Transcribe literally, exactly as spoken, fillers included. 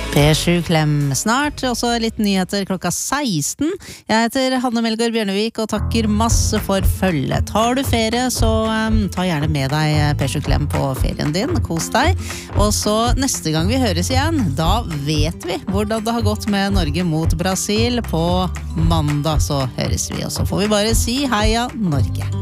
P sju Klem snart, også litt nyheter klokka seksten. Jeg heter Hanne Melgaard Bjørnevik og takker masse for følget. Tar du ferie, så um, ta gjerne med deg P sju Klem på ferien din, kos deg. Og så neste gang vi høres igjen, da vet vi hvordan det har gått med Norge mot Brasil på mandag, så høres vi. Og så får vi bare si heia Norge.